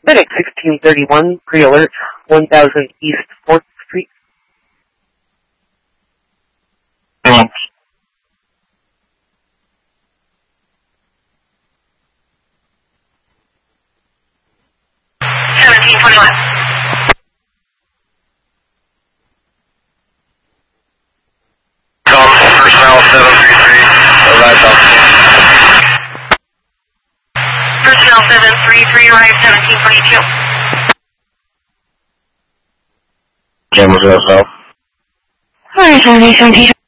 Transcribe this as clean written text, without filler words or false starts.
Medic 1631, pre-alert, 1000 East 4th Street. Thanks. 1721. Personnel 733, arrived on scene. Personnel 733, arrived 1722. Cameras yourself. Alright, 1722.